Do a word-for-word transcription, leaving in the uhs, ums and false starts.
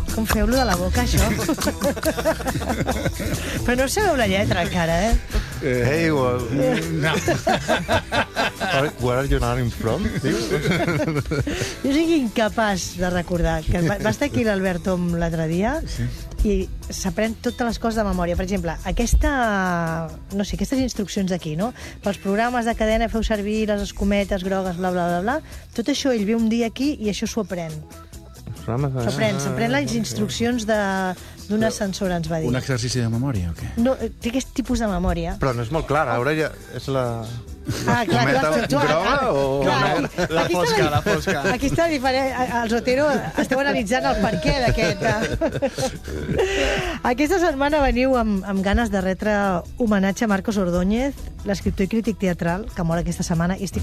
Com feu-lo de la boca, això? Però no sabeu la lletra, encara, eh? Hey, well, No. where are you running from? Jo soc incapaç de recordar. Que va, va estar aquí l'Albert Tom l'altre dia i s'aprèn totes les coses de memòria. Per exemple, aquesta, no sé, aquestes instruccions d'aquí, no? Pels programes de cadena feu servir les escometes grogues, bla, bla, bla, bla. Tot això ell ve un dia aquí i això s'ho aprèn. S'aprèn, s'aprèn les instruccions d'una ascensora, ens va dir. Un exercici de memòria o què? No, té aquest tipus de memòria. Però no és molt clara, ara ja és la... Ah, clar, Cometa clar, tu- groga o... clar, La aquí està fosca, la fosca. Aquí està diferent. Els Otero esteu analitzant el perquè d'aquest. Aquesta setmana veniu amb, amb ganes de retre homenatge a Marcos Ordóñez, l'escriptor i crític teatral, que mor aquesta setmana, i estic